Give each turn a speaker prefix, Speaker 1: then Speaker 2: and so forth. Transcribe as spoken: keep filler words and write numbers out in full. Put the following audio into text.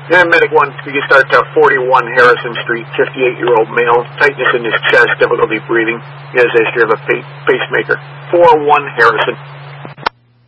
Speaker 1: And medic one, you can start to forty-one Harrison Street, fifty-eight-year-old male, tightness in his chest, difficulty breathing. He has a history of a pacemaker. four one Harrison.